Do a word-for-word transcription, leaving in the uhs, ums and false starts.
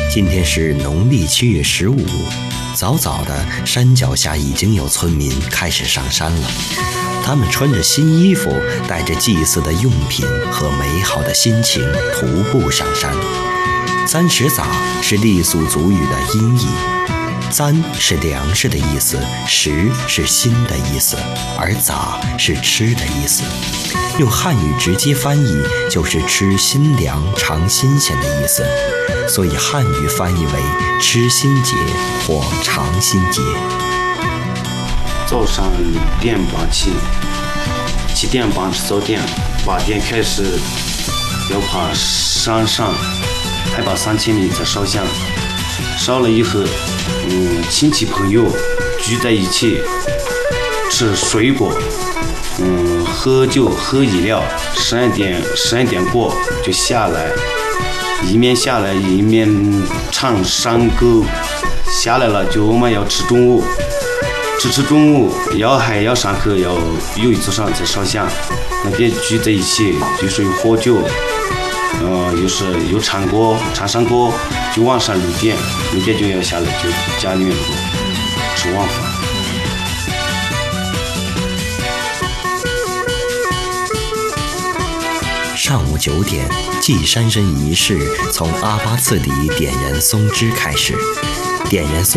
今天是农历七月十五，早早的，山脚下已经有村民开始上山了。他们穿着新衣服，带着祭祀的用品和美好的心情，徒步上山。簪食撒是傈僳族语的音译，簪是粮食的意思，食是心的意思，而撒是吃的意思。用汉语直接翻译就是吃新粮、尝新鲜的意思，所以汉语翻译为吃新节或尝新节。 早上六点半起，七点半吃早点，八点开始要爬山上，海拔三千米才烧香。烧了以后，嗯，亲戚朋友聚在一起吃水果，嗯，喝酒喝饮料。十二点十二点过就下来，一面下来一面唱山歌。下来了就我们要吃中午。吃吃中午，要还要上课，要有一座山才烧香。那边聚在一起，就是有喝酒，呃，又是有唱歌，唱山歌，就晚上六点，六点就要下来，就家里面吃晚饭。 上午九点，祭山神仪式从阿巴次里点燃松枝开始，点燃松